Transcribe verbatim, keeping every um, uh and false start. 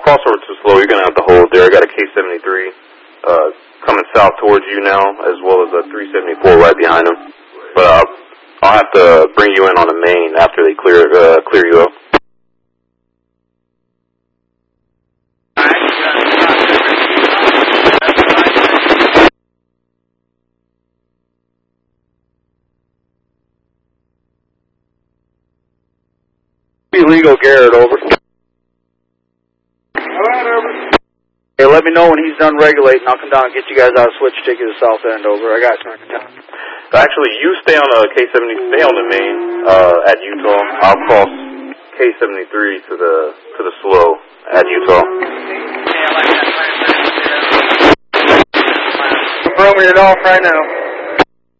cross over to slow, you're going to have to hold there. I got a K seventy-three uh, coming south towards you now, as well as a three seventy-four right behind him. But uh, I'll have to bring you in on the main after they clear uh, clear you up. Legal Garrett, over. Alright, over. Hey, let me know when he's done regulating. I'll come down and get you guys out of switch ticket to South End, over. I got you. Actually, you stay on the K seventy, stay on the main uh, at Utah. I'll cross K seventy-three to the to the slow at Utah. Confirming it off right now.